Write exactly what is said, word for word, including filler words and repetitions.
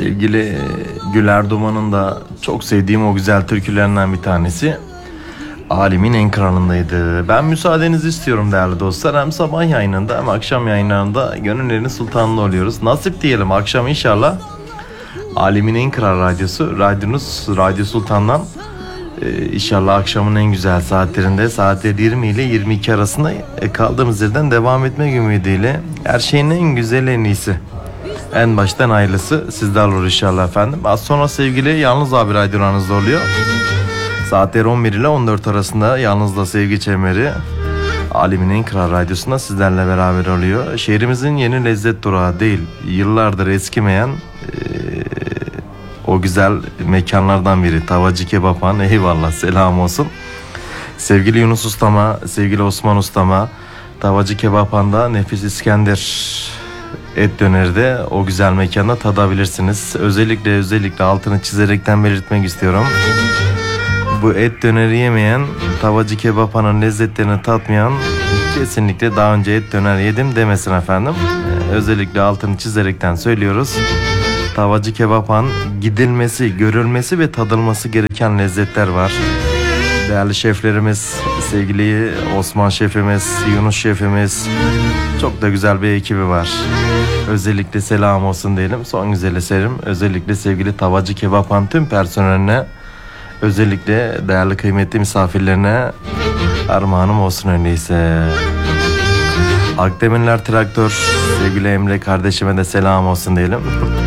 Sevgili Güler Duman'ın da çok sevdiğim o güzel türkülerinden bir tanesi Alemin en kralındaydı. Ben müsaadenizi istiyorum değerli dostlar. Hem sabah yayınında hem akşam yayınlarında gönüllerin sultanlığı oluyoruz. Nasip diyelim akşam inşallah Alemin en kral radyosu, radyonuz Radyo Sultan'dan e, inşallah akşamın en güzel saatlerinde saatler yirmi ile yirmi iki arasında e, kaldığımız yerden devam etmek ümidiyle her şeyin en güzel en iyisi. En baştan hayırlısı sizde olur inşallah efendim. Az sonra sevgili Yalnız Abi radyolarınızda oluyor. Saatler on bir ile on dört arasında Yalnız'la Sevgi Çemberi Alemin en kral radyosunda sizlerle beraber oluyor. Şehrimizin yeni lezzet durağı değil, yıllardır eskimeyen e, o güzel mekanlardan biri Tavacı Kebaphan. Eyvallah, selam olsun. Sevgili Yunus Ustama, sevgili Osman Ustama, Tavacı Kebaphan'da nefis İskender et döneri de o güzel mekanda tadabilirsiniz. Özellikle özellikle altını çizerekten belirtmek istiyorum. Bu et döneri yemeyen, Tavacı Kebaphan'ın lezzetlerini tatmayan kesinlikle daha önce et döner yedim demesin efendim. Ee, özellikle altını çizerekten söylüyoruz. Tavacı Kebaphan gidilmesi, görülmesi ve tadılması gereken lezzetler var. Değerli şeflerimiz, sevgili Osman şefimiz, Yunus şefimiz, çok da güzel bir ekibi var. Özellikle selam olsun diyelim. Son güzel eserim özellikle sevgili Tavacı Kebaphan tüm personeline, özellikle değerli kıymetli misafirlerine armağanım olsun öyleyse. Akdemirler Traktör, sevgili Emre kardeşime de selam olsun diyelim.